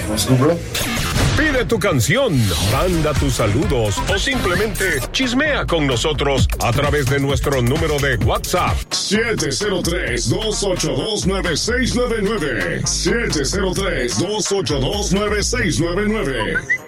What's good, bro? Pide tu canción, manda tus saludos o simplemente chismea con nosotros a través de nuestro número de WhatsApp. 703-282-9699. 703-282-9699.